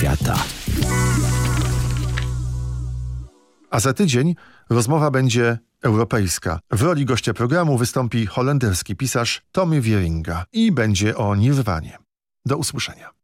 świata. A za tydzień rozmowa będzie europejska. W roli gościa programu wystąpi holenderski pisarz Tommy Wieringa i będzie o Nirwanie. Do usłyszenia.